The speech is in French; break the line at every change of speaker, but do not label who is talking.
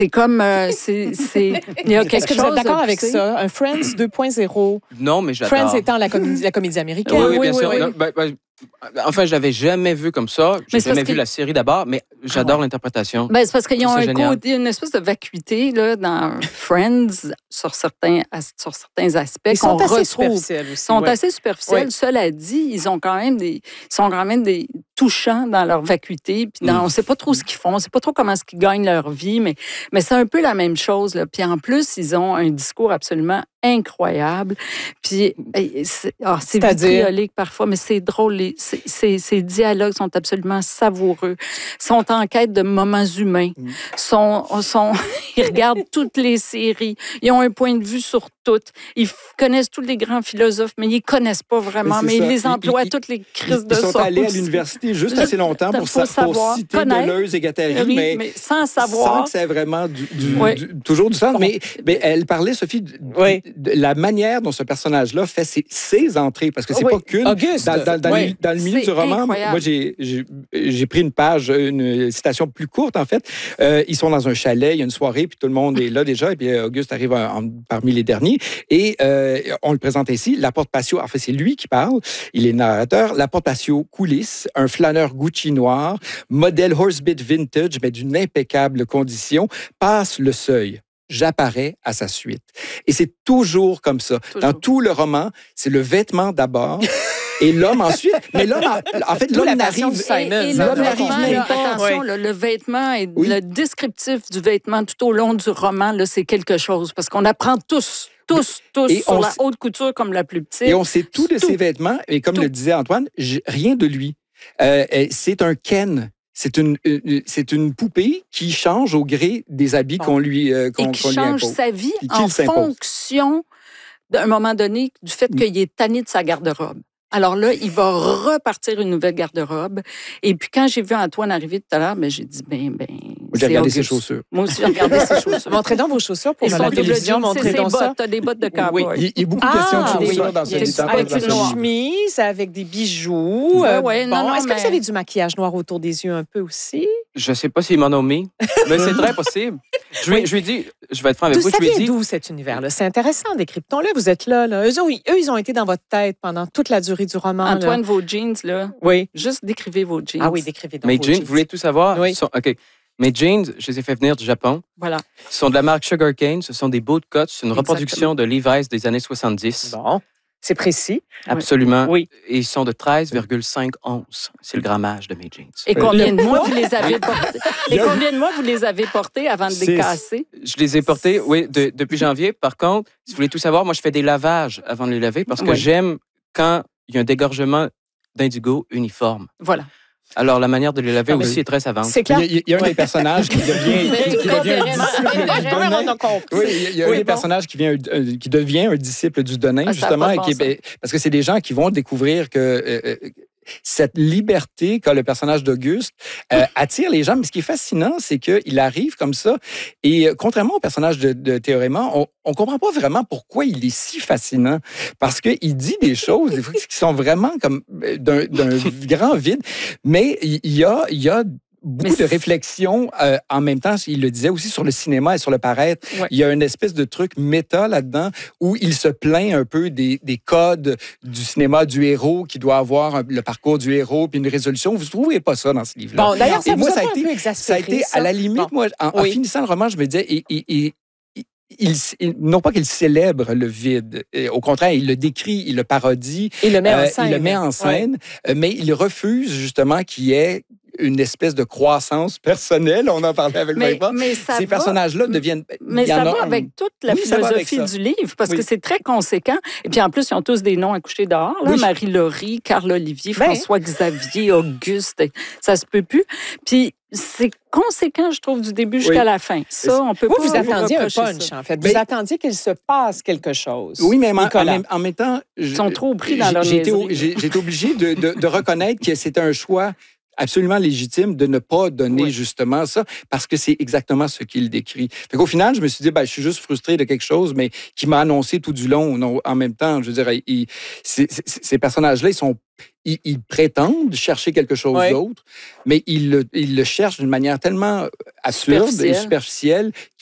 C'est comme... il y a quelque
Est-ce que vous êtes
chose
d'accord
de
avec
poussé.
ça? Un Friends 2.0.
Non, mais j'adore.
Friends étant la comédie américaine.
Oui, bien sûr.
oui.
Non, enfin, je l'avais jamais vu comme ça. J'ai
Mais c'est
jamais
parce
vu
que-
la série d'abord, mais j'adore
ouais.
l'interprétation.
Ben, c'est parce qu'ils ont
C'est
un
génial.
côté, une espèce de vacuité là, dans Friends sur certains aspects
Ils sont
qu'on
assez
retrouve.
superficiels aussi.
Ils sont
ouais.
assez superficiels.
Oui.
Cela dit, ils sont quand même des touchants dans leur vacuité. Puis on ne sait pas trop ce qu'ils font, on ne sait pas trop comment ils gagnent leur vie, mais c'est un peu la même chose. Là. Puis en plus, ils ont un discours absolument incroyable. Puis c'est
C'est-à-dire?
vitriolique parfois, mais c'est drôle. Ces dialogues sont absolument savoureux. Ils sont en quête de moments humains. Ils regardent toutes les séries. Ils ont un point de vue sur toutes. Ils connaissent tous les grands philosophes, mais ils ne les connaissent pas vraiment. Mais ils les emploient à toutes les crises de
Ils sont
sauce.
allés à l'université juste assez longtemps pour
savoir,
citer
connaître.
Deleuze et Guattari,
Oui,
mais
sans
sans
savoir.
que ça ait vraiment
Oui.
toujours du sens. Mais elle parlait, Sophie,
Oui.
de la manière dont ce personnage-là fait ses entrées, parce que c'est
Oui.
pas qu'une.
Auguste.
Dans le milieu
C'est
du roman,
incroyable.
moi, j'ai pris une citation plus courte, en fait. Ils sont dans un chalet, il y a une soirée, puis tout le monde est là déjà, et puis Auguste arrive parmi les derniers, et on le présente ici, Laporte Patio, en fait, c'est lui qui parle, il est narrateur, Laporte Patio coulisse, un flâneur Gucci noir, modèle Horsebit vintage, mais d'une impeccable condition, passe le seuil. J'apparais à sa suite. Et c'est toujours comme ça.
Toujours.
Dans tout le roman, c'est le vêtement d'abord et l'homme ensuite. Mais l'homme, en fait,
D'où la
l'homme
passion
n'arrive...
de Simon.
Et
L'homme
le
n'arrive
vêtement,
même
là,
pas.
attention,
Oui.
là, le vêtement et
Oui.
le descriptif du vêtement tout au long du roman, là, c'est quelque chose. Parce qu'on apprend tous
Et
sur
on
la
s-
haute couture comme la plus petite.
Et on sait tout de
Tout.
ses vêtements, et comme
Tout.
le disait Antoine, rien de lui. C'est un Ken. C'est une poupée qui change au gré des habits
Bon.
qu'on lui
et qui change
impose.
sa vie
Puis qui
en
le s'impose.
fonction, d'un moment donné, du fait qu'il est tanné de sa garde-robe. Alors là, il va repartir une nouvelle garde-robe. Et puis quand j'ai vu Antoine arriver tout à l'heure, j'ai dit,
J'ai regardé ses
Auguste.
chaussures.
Moi aussi, j'ai regardé ses chaussures.
Montrez donc vos chaussures pour
Ils
la
sont double
télévision.
jeans,
Montrez
c'est
donc
ses
ça.
bottes. T'as des bottes de cowboy.
Il y a beaucoup de questions de chaussures
oui.
dans ce livre.
Avec une chemise, avec des bijoux.
Ouais,
bon,
non,
est-ce que
mais-
vous avez du maquillage noir autour des yeux un peu aussi?
Je sais pas s'il m'a nommé, mais c'est très possible. Je lui ai dit, je vais être franc avec
Vous
vous, je lui ai
saviez
dit,
d'où cet univers-là? C'est intéressant, décryptons-le. Vous êtes là. Eux, ils ont été dans votre tête pendant toute la durée du roman. là.
Antoine, vos jeans, là,
Oui.
juste décrivez vos jeans.
Ah oui, décrivez donc
mes
vos
jeans, vous voulez tout savoir?
Oui.
OK. Mes jeans, je les ai fait venir du Japon.
Voilà.
Ils sont de la marque Sugarcane. Ce sont des bootcuts. C'est une reproduction de Levi's des années 70.
Bon, c'est précis.
Absolument.
Oui.
Et ils sont de 13,5 onces. C'est le grammage de mes jeans.
Et combien
Le
de mois
poids?
vous les avez portés? Et combien de mois vous les avez portés avant de les
C'est-
casser?
Je les ai portés, oui, depuis janvier. Par contre, si vous voulez tout savoir, moi, je fais des lavages avant de les laver parce que
Oui.
j'aime quand il y a un dégorgement d'indigo uniforme.
Voilà.
Alors, la manière de les laver
Ah, mais
aussi est très savante.
C'est clair.
Il y a un des personnages qui devient un disciple du
on
Donin.
a compris.
Oui, il y a un
Oui,
des
bon.
personnages qui devient un disciple du Donin,
Ah, ça a
justement,
pas de bon
et parce que c'est des gens qui vont découvrir que cette liberté qu'a le personnage d'Auguste attire les gens. Mais ce qui est fascinant, c'est qu'il arrive comme ça, et contrairement au personnage de Théoréma, on ne comprend pas vraiment pourquoi il est si fascinant, parce qu'il dit des choses, des fois, qui sont vraiment comme d'un grand vide, mais il y a beaucoup de réflexions en même temps. Il le disait aussi sur le cinéma et sur le paraître.
Ouais.
Il y a une espèce de truc méta là-dedans où il se plaint un peu des codes du cinéma du héros qui doit avoir le parcours du héros puis une résolution. Vous ne trouvez pas ça dans ce livre-là?
Bon, d'ailleurs, ça
Et
vous
moi,
a
ça a
pas un
été-
peu
Ça a
exaspéré,
été, à la limite,
Bon.
moi, en
Oui.
finissant le roman, je me disais, non pas qu'il célèbre le vide, au contraire, il le décrit, il le parodie,
Il le met en scène.
il le met en scène, mais il refuse justement qu'il y ait une espèce de croissance personnelle. On en parlait avec Vincent.
Mais ça
Ces
va.
personnages-là deviennent...
Mais
il y en
ça
a
va
un.
avec toute la
Oui, ça va avec
philosophie
ça.
du livre, parce
Oui.
que c'est très conséquent. Et puis en plus, ils ont tous des noms à coucher dehors. Là.
Oui.
Marie-Laurie, Carl-Olivier,
Ben.
François-Xavier, Auguste. Ça se peut plus. Puis c'est conséquent, je trouve, du début jusqu'à
Oui.
la fin. Ça, on peut
Vous,
pas
vous attendiez un
reprocher
punch,
ça.
en fait.
Mais-
Vous attendiez qu'il se passe quelque chose.
Oui, mais
Nicolas.
en même temps...
Ils sont trop pris dans leur
j'ai été
niaiserie.
j'ai été obligé de reconnaître que c'était un choix absolument légitime de ne pas donner justement ça, parce que c'est exactement ce qu'il décrit. Fait qu'au final, je me suis dit, je suis juste frustré de quelque chose, mais qui m'a annoncé tout du long. En même temps, je veux dire, ces personnages-là, ils prétendent chercher quelque chose d'autre, mais ils le cherchent d'une manière tellement absurde et superficielle